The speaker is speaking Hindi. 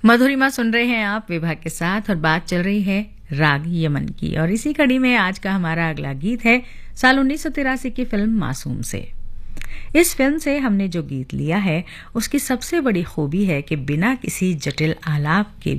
मधुरिमा सुन रहे हैं आप विभा के साथ और बात चल रही है राग यमन की। और इसी कड़ी में आज का हमारा अगला गीत है साल 1983 की फिल्म मासूम से। इस फिल्म से हमने जो गीत लिया है उसकी सबसे बड़ी खूबी है कि बिना किसी जटिल आलाप के